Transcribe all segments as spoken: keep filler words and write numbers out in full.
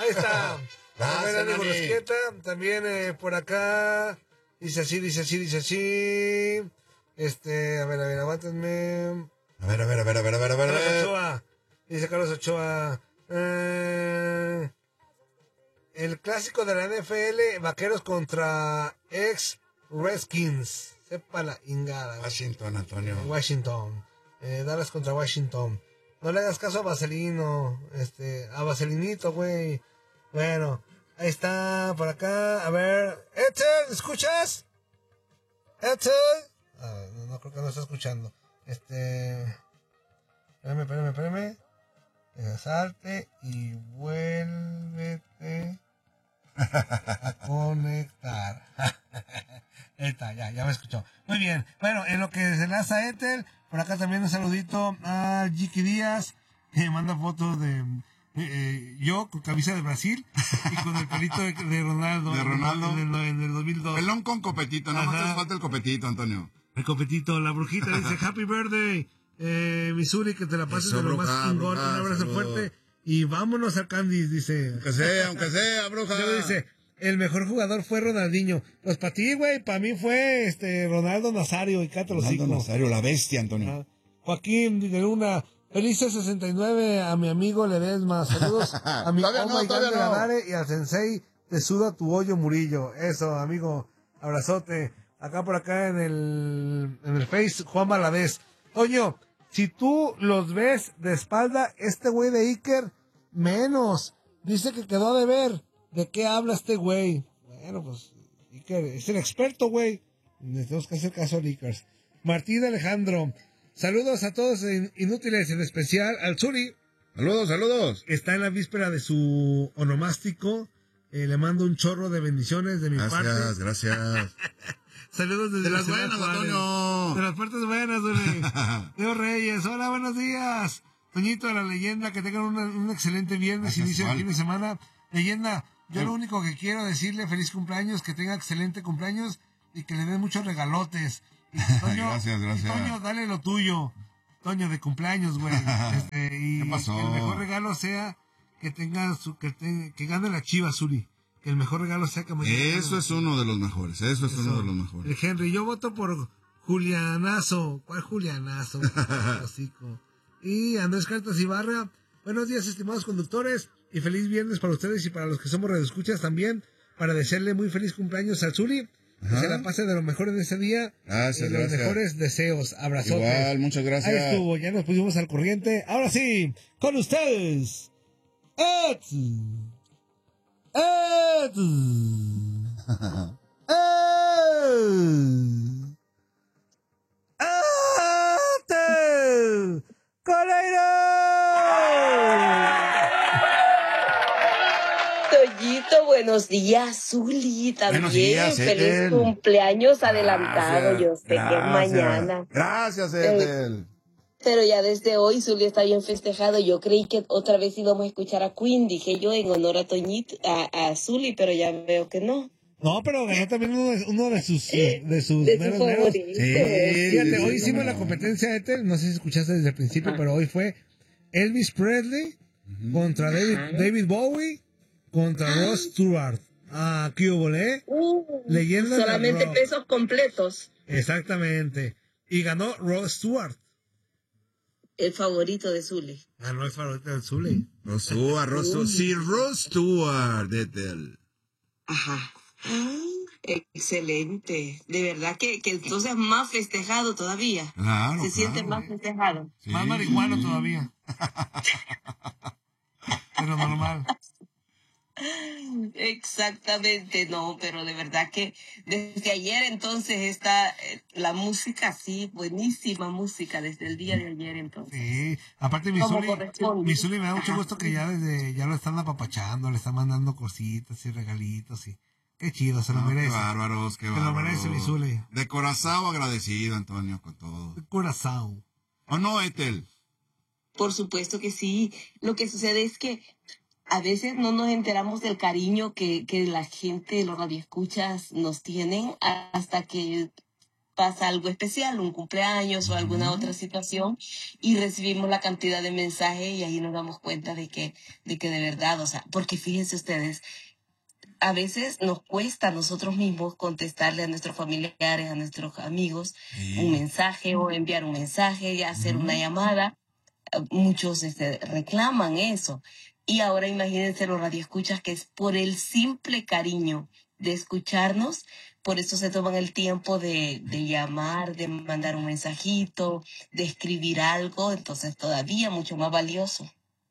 Ahí está. Gracias, Dani Borrasqueta. También eh, por acá. Dice así, dice así, dice así. Este, a ver, a ver, aguántenme. A ver, a ver, a ver, a ver, a ver, a ver. Carlos Ochoa. Dice Carlos Ochoa. Eh, el clásico de la N F L, Vaqueros contra ex Redskins. Sepa la ingada. Washington, Antonio. Washington. Eh, Dallas contra Washington. No le hagas caso a Vaselino. Este, a Vaselinito, güey. Bueno, ahí está, por acá. A ver. Ethel, ¿escuchas? Ethel. Ah, no, no creo que no está escuchando. Este. Espérame, espérame, espérame. Salte y vuélvete a conectar. Ahí está, ya, ya me escuchó. Muy bien. Bueno, en lo que se enlaza a Ethel, por acá también un saludito a Jiki Díaz, que me manda fotos de eh, eh, yo con camisa de Brasil y con el pelito de, de Ronaldo. De Ronaldo. En el, en el dos mil dos. Pelón con copetito, nada más te falta el copetito, Antonio. El copetito, la brujita dice Happy Birthday, eh, Missouri, que te la pases Eso, de lo bruja, más chingón. bruja, Un abrazo saludos. fuerte y vámonos al Candice, dice. Aunque sea, aunque sea, bruja. Luego dice, el mejor jugador fue Ronaldinho. Pues para ti, güey, para mí fue este Ronaldo Nazario y Cato Ronaldo Nazario, la bestia, Antonio. Ah, Joaquín de Luna, felices sesenta y nueve a mi amigo Ledesma. Saludos a mi Todavía oh no, my God todavía de no. Ganare y al sensei de Suda tu hoyo Murillo. Eso, amigo, abrazote. Acá por acá en el, en el Face, Juan Valadez. Toño, si tú los ves de espalda, este güey de Iker, menos. Dice que quedó de ver. ¿De qué habla este güey? Bueno, pues, Iker es el experto, güey. Tenemos que hacer caso a Iker. Martín Alejandro. Saludos a todos inútiles, en especial al Zuri. Saludos, saludos. Está en la víspera de su onomástico. Eh, le mando un chorro de bendiciones de mi Gracias, parte. gracias, gracias. Saludos desde De la las ciudad buenas, Juárez. Antonio. De las partes buenas, güey. Leo Reyes, hola, buenos días. Toñito de la leyenda, que tengan una, un excelente viernes, Gracias, inicio de igual. fin de semana. Leyenda, yo Sí. lo único que quiero decirle, feliz cumpleaños, que tenga excelente cumpleaños y que le den muchos regalotes. Y que, Toño, Gracias, gracias. y Toño, dale lo tuyo. Toño, de cumpleaños, güey. Este, y ¿Qué pasó? que el mejor regalo sea que tenga su, que, te- que gane la Chiva, Zuri. Que el mejor regalo sea que mañana Eso gane es la Chiva. uno de los mejores, eso es Eso. uno de los mejores. El Henry, yo voto por Julianazo. ¿Cuál Julianazo? Hocico. Y Andrés Cartas Ibarra. Buenos días, estimados conductores, y feliz viernes para ustedes y para los que somos radioescuchas también, para desearle muy feliz cumpleaños al Zuri. Que Ajá. se la pase de lo mejor en ese día. Gracias, y de los gracias. mejores deseos. Abrazotes. Igual, muchas gracias. Ahí estuvo, ya nos pusimos al corriente. Ahora sí, con ustedes. Ed. Ed. ¡Eh! ¡Ate! ¡Coleiro! Toyito, buenos días, Zuli, también. Buenos días, feliz Ethel. cumpleaños adelantado. Gracias, Yo sé que es gracias. mañana. Gracias, Pero- Ethel. Pero ya desde hoy Zuli está bien festejado. Yo creí que otra vez íbamos a escuchar a Queen, dije yo, en honor a Toñito, a, a Zuli, pero ya veo que no. No, pero ganó también uno de, uno de sus, eh, de sus De meros sus meros. favoritos. Sí. Fíjate, hoy sí, hicimos cómo la no. competencia Ethel, no sé si escuchaste desde el principio, Ajá. pero hoy fue Elvis Presley contra David, Ajá. David Bowie contra Ross Stewart. Ah, ¿qué hubo, eh? Uh, Leyendas del solamente rock. pesos completos. Exactamente. Y ganó Ross Stewart. El favorito de Zuli. Ganó el favorito del Zuli. Rosúa, Rosu, sí, Ross Stewart, Ethel. Ajá. Ah, excelente. De verdad que, que entonces es más festejado todavía. Claro, Se siente claro. más festejado. Sí. Más marihuano todavía. Pero normal. Exactamente, no, pero de verdad que desde ayer entonces está eh, la música, sí, buenísima música desde el día de ayer entonces. Sí. Aparte, mi Como Zuli, corresponde. mi Zuli me da mucho Ajá. gusto que ya desde, ya lo están apapachando, le están mandando cositas y regalitos y qué chido, se lo No, qué merece. bárbaros, qué Se lo bárbaros. merece, mi Zuli. De corazón agradecido, Antonio, con todo. Corazón. ¿O no, Ethel? Por supuesto que sí. Lo que sucede es que a veces no nos enteramos del cariño que, que la gente, los radioescuchas nos tienen hasta que pasa algo especial, un cumpleaños o alguna otra situación, y recibimos la cantidad de mensajes y ahí nos damos cuenta de que, de que de verdad, o sea, porque fíjense ustedes, a veces nos cuesta a nosotros mismos contestarle a nuestros familiares, a nuestros amigos, Sí. un mensaje o enviar un mensaje y hacer una llamada. Muchos este, reclaman eso. Y ahora imagínense los radioescuchas que es por el simple cariño de escucharnos, por eso se toman el tiempo de, de llamar, de mandar un mensajito, de escribir algo, entonces todavía mucho más valioso.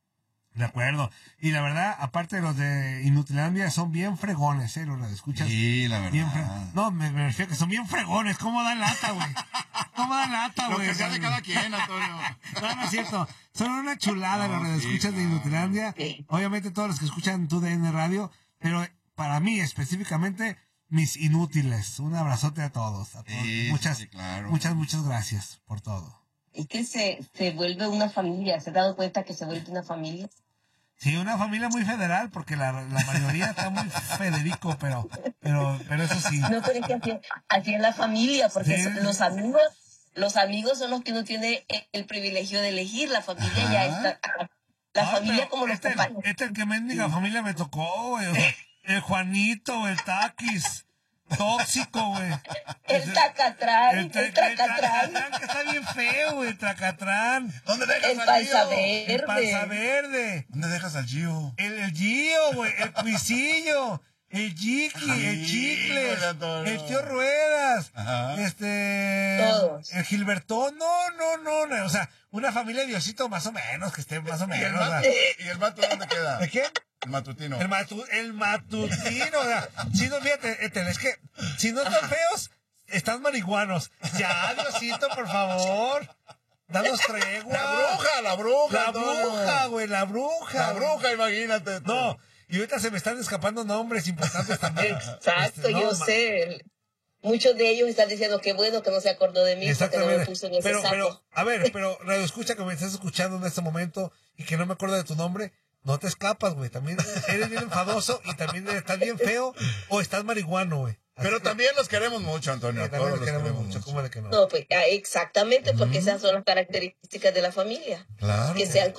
De acuerdo. Y la verdad, aparte de los de Inutilandia, son bien fregones, ¿eh? Los radioescuchas. Sí, la Bien verdad. fre- no, me, me refiero que son bien fregones. ¿Cómo dan lata, güey? ¿Cómo dan lata, Lo güey? que sea de cada quien, Antonio. No, no es cierto. Son una chulada No, los radioescuchas sí, de Inutilandia. Sí. Obviamente todos los que escuchan tu D N Radio, pero para mí específicamente, mis inútiles. Un abrazote a todos. A todos. Sí, muchas, sí, claro. muchas, muchas gracias por todo. Es que se, se vuelve una familia, ¿se ha dado cuenta que se vuelve una familia? Sí, una familia muy federal, porque la, la mayoría está muy Federico, pero, pero, pero eso sí. No, pero es que así, así es la familia, porque Sí. los amigos, los amigos son los que uno tiene el, el privilegio de elegir, la familia ya está, la Ay, familia pero como los este, compañeros. este el que mendiga familia me tocó, güey. O sea, el Juanito, el Taquis, tóxico, güey. El tacatrán, el, tra- el tracatrán, Tracatrán, que está bien feo, güey, Tracatrán. ¿Dónde dejas el al panza Gio? El panza verde, verde. ¿Dónde dejas al Gio? El, el Gio, güey, el Cuisillo, el Jiki, Ay, el Chicles, híjole, Antonio. el Tío Ruedas, Ajá. este, Todos. el Gilbertón, no, no, no, no, o sea, una familia de Diosito más o menos, que esté más o ¿Y el menos. o sea. mato? ¿Y el mato dónde queda? ¿De quién? El matutino. El, matu, el matutino, o sea, si no, fíjate, Ethel, es que si no están feos, están marihuanos. Ya, Diosito, por favor, danos tregua. La bruja, la bruja. La Antonio. bruja, güey, la bruja. La bruja, imagínate. tú. No, y ahorita se me están escapando nombres importantes también. Exacto, Este, no, yo ma- sé. Muchos de ellos están diciendo que bueno que no se acordó de mí porque no me Exactamente. puso en ese Pero, saco. pero, a ver, pero radio escucha que me estás escuchando en este momento y que no me acuerdo de tu nombre, no te escapas, güey. También eres bien enfadoso y también estás bien feo o estás marihuano, güey. Así Pero que, también los queremos mucho, Antonio. eh, Todos también los los queremos queremos mucho, mucho. ¿cómo de que no? No, pues, ah, exactamente, porque esas son las características de la familia. Claro. Que sean